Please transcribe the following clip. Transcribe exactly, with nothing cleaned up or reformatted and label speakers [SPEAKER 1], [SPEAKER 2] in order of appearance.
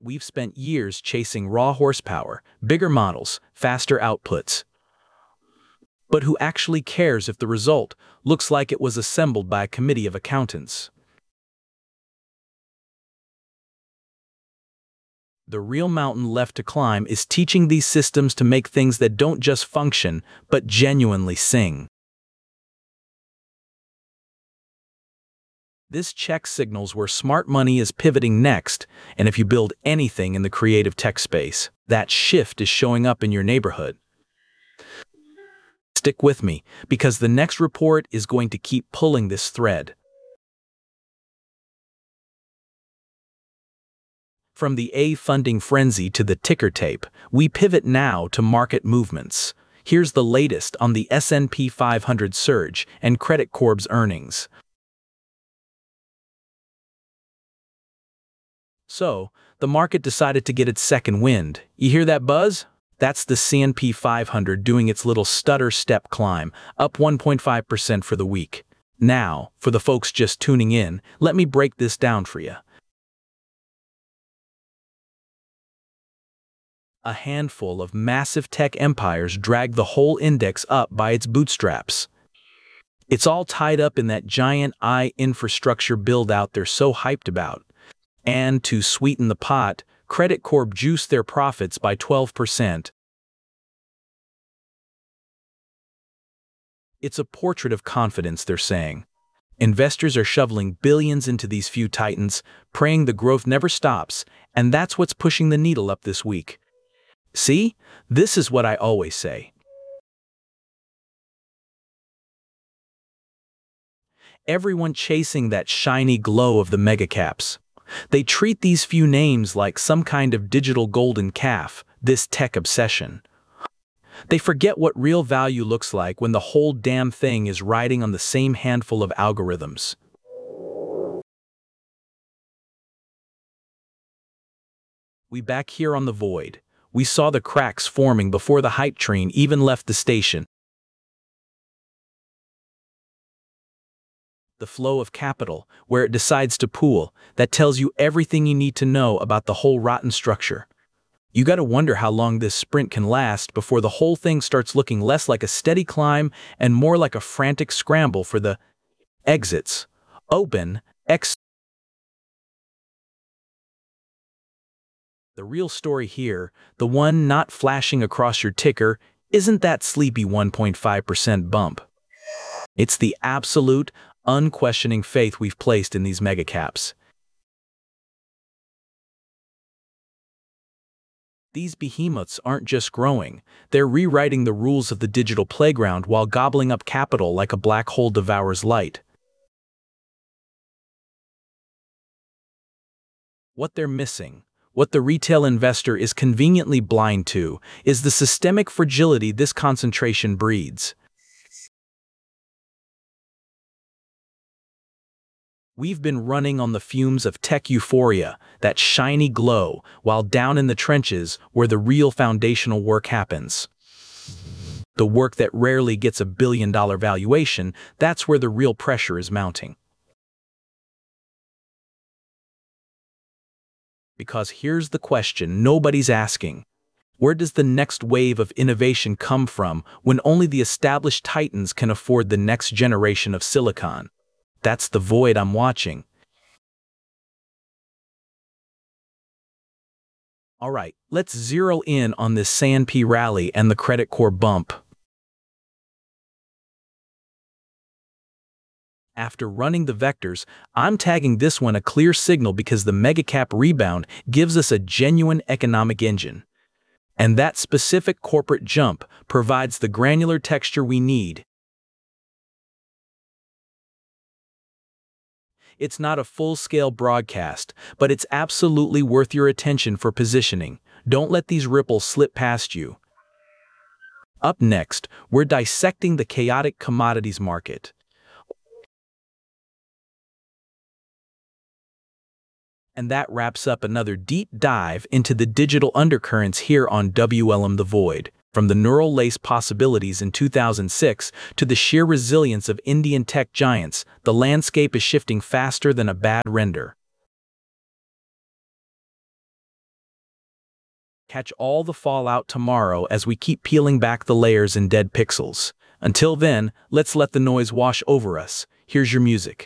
[SPEAKER 1] We've spent years chasing raw horsepower, bigger models, faster outputs. But who actually cares if the result looks like it was assembled by a committee of accountants? The real mountain left to climb is teaching these systems to make things that don't just function, but genuinely sing. This check signals where smart money is pivoting next, and if you build anything in the creative tech space, that shift is showing up in your neighborhood. Stick with me, because the next report is going to keep pulling this thread. From the A funding frenzy to the ticker tape, we pivot now to market movements. Here's the latest on the S and P five hundred surge and Credit Corp's earnings. So, the market decided to get its second wind. You hear that buzz? That's the S and P five hundred doing its little stutter step climb, up one point five percent for the week. Now, for the folks just tuning in, let me break this down for you. A handful of massive tech empires drag the whole index up by its bootstraps. It's all tied up in that giant I infrastructure build-out they're so hyped about. And to sweeten the pot, Credit Corp juiced their profits by twelve percent. It's a portrait of confidence, they're saying. Investors are shoveling billions into these few titans, praying the growth never stops, and that's what's pushing the needle up this week. See? This is what I always say. Everyone chasing that shiny glow of the megacaps. They treat these few names like some kind of digital golden calf, this tech obsession. They forget what real value looks like when the whole damn thing is riding on the same handful of algorithms. We back here on the void. We saw the cracks forming before the hype train even left the station. The flow of capital, where it decides to pool, that tells you everything you need to know about the whole rotten structure. You gotta wonder how long this sprint can last before the whole thing starts looking less like a steady climb and more like a frantic scramble for the exits. Open, X. The real story here, the one not flashing across your ticker, isn't that sleepy one point five percent bump. It's the absolute, unquestioning faith we've placed in these megacaps. These behemoths aren't just growing, they're rewriting the rules of the digital playground while gobbling up capital like a black hole devours light. What they're missing, what the retail investor is conveniently blind to, is the systemic fragility this concentration breeds. We've been running on the fumes of tech euphoria, that shiny glow, while down in the trenches where the real foundational work happens. The work that rarely gets a billion-dollar valuation, that's where the real pressure is mounting. Because here's the question nobody's asking. Where does the next wave of innovation come from when only the established titans can afford the next generation of silicon? That's the void I'm watching. Alright, let's zero in on this S and P rally and the Credit Corp bump. After running the vectors, I'm tagging this one a clear signal because the megacap rebound gives us a genuine economic engine. And that specific corporate jump provides the granular texture we need. It's not a full-scale broadcast, but it's absolutely worth your attention for positioning. Don't let these ripples slip past you. Up next, we're dissecting the chaotic commodities market. And that wraps up another deep dive into the digital undercurrents here on W L M The Void. From the neural lace possibilities in two thousand six to the sheer resilience of Indian tech giants, the landscape is shifting faster than a bad render. catch all the fallout tomorrow as we keep peeling back the layers in Dead Pixels. Until then, let's let the noise wash over us. Here's your music.